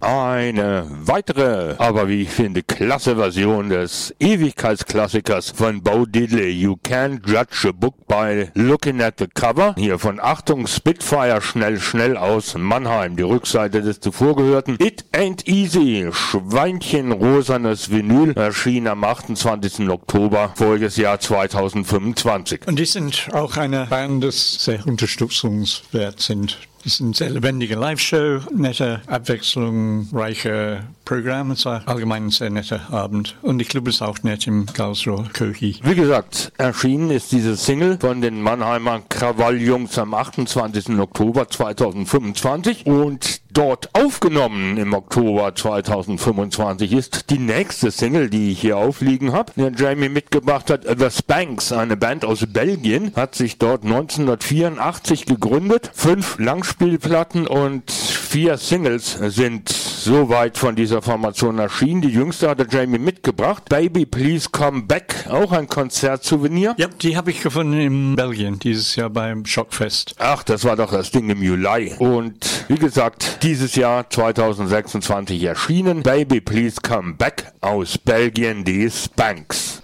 eine weitere, aber wie ich finde, klasse Version des Ewigkeitsklassikers von Bo Diddley. You can't judge a book by looking at the cover. Hier von Achtung Spitfire, schnell aus Mannheim. Die Rückseite des zuvor gehörten It Ain't Easy. Schweinchenrosanes Vinyl erschien am 28. Oktober voriges Jahr 2025. Und die sind auch eine Band, das sehr unterstützungswert sind. Das ist eine sehr lebendige Live-Show, nette, abwechslungsreiche Programm. Es war allgemein ein sehr netter Abend. Und ich glaube, es ist auch nett im Karlsruher Köchi. Wie gesagt, erschienen ist diese Single von den Mannheimer Krawalljungs am 28. Oktober 2025 und dort aufgenommen im Oktober 2025 ist die nächste Single, die ich hier aufliegen habe, die Jamie mitgebracht hat. The Spanks, eine Band aus Belgien, hat sich dort 1984 gegründet. 5 Langspielplatten und 4 Singles sind soweit von dieser Formation erschienen. Die jüngste hat der Jamie mitgebracht. Baby Please Come Back, auch ein Konzertsouvenir. Ja, die habe ich gefunden in Belgien, dieses Jahr beim Schockfest. Ach, das war doch das Ding im Juli. Und wie gesagt, dieses Jahr 2026 erschienen. Baby Please Come Back aus Belgien, die Spanks.